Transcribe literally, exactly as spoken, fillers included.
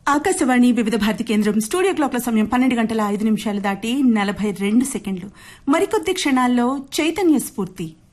ఆకాశవాణి వివిధ భారతి కేంద్రం స్టూడియో క్లాక్ల సమయం పన్నెండు గంటల ఐదు నిమిషాలు దాటి నలభై రెండు సెకండ్లు. మరికొద్ది క్షణాల్లో చైతన్య స్ఫూర్తి